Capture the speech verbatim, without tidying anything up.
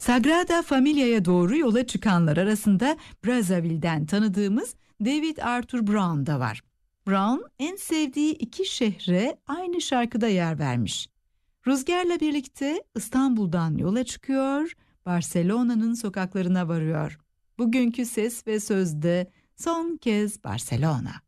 Sagrada Familia'ya doğru yola çıkanlar arasında Brazzaville'den tanıdığımız David Arthur Brown da var. Brown en sevdiği iki şehre aynı şarkıda yer vermiş. Rüzgarla birlikte İstanbul'dan yola çıkıyor, Barcelona'nın sokaklarına varıyor. Bugünkü ses ve sözde son kez Barcelona.